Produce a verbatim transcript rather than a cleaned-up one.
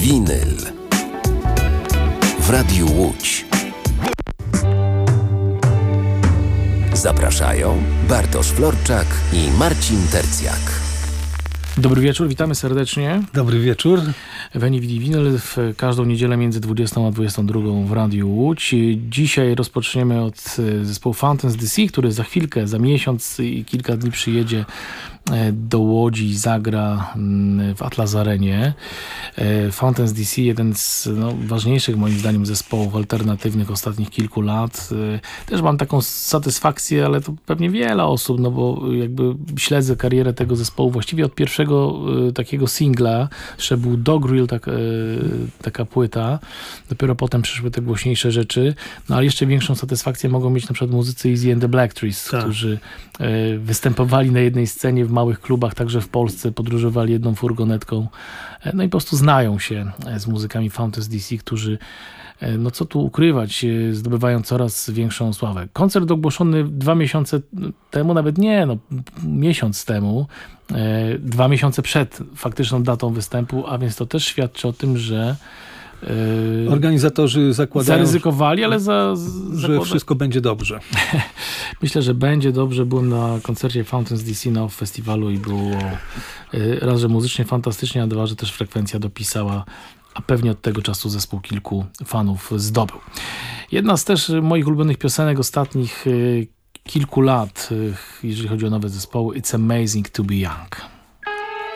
Winyl w Radiu Łódź. Zapraszają Bartosz Florczak i Marcin Tercjak. Dobry wieczór, witamy serdecznie. Dobry wieczór. Weni Widi Winyl w każdą niedzielę między dwudziestą a dwudziestą drugą w Radiu Łódź. Dzisiaj rozpoczniemy od zespołu Fountains D C, który za chwilkę, za miesiąc i kilka dni przyjedzie do Łodzi i zagra w Atlas Arenie. Fountains D C, jeden z no, ważniejszych moim zdaniem zespołów alternatywnych ostatnich kilku lat. Też mam taką satysfakcję, ale to pewnie wiele osób, no bo jakby śledzę karierę tego zespołu właściwie od pierwszego takiego singla, że był Dogrill, tak, taka płyta. Dopiero potem przyszły te głośniejsze rzeczy. No ale jeszcze większą satysfakcję mogą mieć na przykład muzycy Easy and the Black Trees, tak, którzy występowali na jednej scenie w małych klubach, także w Polsce, podróżowali jedną furgonetką. No i po prostu znają się z muzykami Fountains D C, którzy, no co tu ukrywać, zdobywają coraz większą sławę. Koncert ogłoszony dwa miesiące temu, nawet nie, no miesiąc temu, dwa miesiące przed faktyczną datą występu, a więc to też świadczy o tym, że organizatorzy zakładają, zaryzykowali, ale za, że zakłada... wszystko będzie dobrze. Myślę, że będzie dobrze. Byłem na koncercie Fountains D C na festiwalu i było raz, że muzycznie fantastycznie, a dwa, że też frekwencja dopisała, a pewnie od tego czasu zespół kilku fanów zdobył. Jedna z też moich ulubionych piosenek ostatnich kilku lat, jeżeli chodzi o nowe zespoły, It's Amazing to be Young.